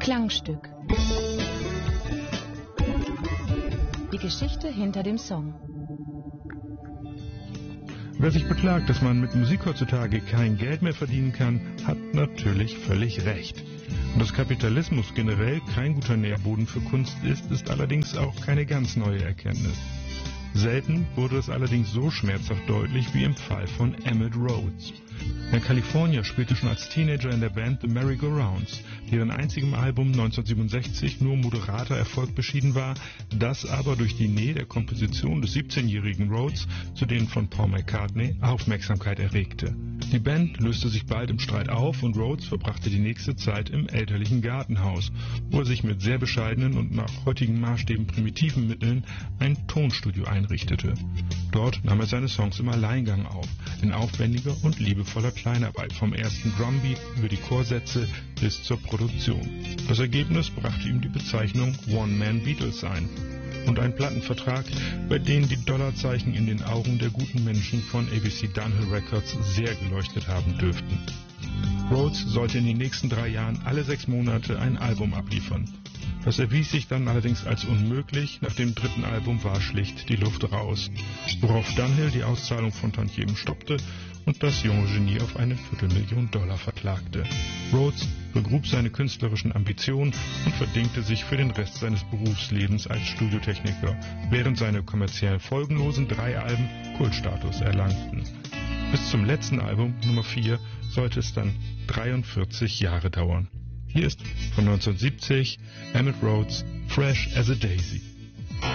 Klangstück. Die Geschichte hinter dem Song. Wer sich beklagt, dass man mit Musik heutzutage kein Geld mehr verdienen kann, hat natürlich völlig recht. Und dass Kapitalismus generell kein guter Nährboden für Kunst ist allerdings auch keine ganz neue Erkenntnis. Selten wurde es allerdings so schmerzhaft deutlich wie im Fall von Emitt Rhodes. Der Kalifornier spielte schon als Teenager in der Band The Merry-Go-Rounds, deren einzigem Album 1967 nur moderater Erfolg beschieden war, das aber durch die Nähe der Komposition des 17-jährigen Rhodes zu denen von Paul McCartney Aufmerksamkeit erregte. Die Band löste sich bald im Streit auf und Rhodes verbrachte die nächste Zeit im elterlichen Gartenhaus, wo er sich mit sehr bescheidenen und nach heutigen Maßstäben primitiven Mitteln ein Tonstudio einrichtete. Dort nahm er seine Songs im Alleingang auf, in aufwendiger und liebevoller Kleinarbeit, vom ersten Drumbeat über die Chorsätze bis zur Produktion. Das Ergebnis brachte ihm die Bezeichnung One-Man-Beatles ein und ein Plattenvertrag, bei dem die Dollarzeichen in den Augen der guten Menschen von ABC Dunhill Records sehr geleuchtet haben dürften. Rhodes sollte in den nächsten 3 Jahren alle 6 Monate ein Album abliefern. Das erwies sich dann allerdings als unmöglich. Nach dem 3. Album war schlicht die Luft raus, worauf Dunhill die Auszahlung von Tantiemen stoppte und das junge Genie auf eine $250.000 verklagte. Rhodes begrub seine künstlerischen Ambitionen und verdingte sich für den Rest seines Berufslebens als Studiotechniker, während seine kommerziell folgenlosen 3 Alben Kultstatus erlangten. Bis zum letzten Album, Nummer 4, sollte es dann 43 Jahre dauern. Hier ist von 1970 Emitt Rhodes, Fresh as a Daisy.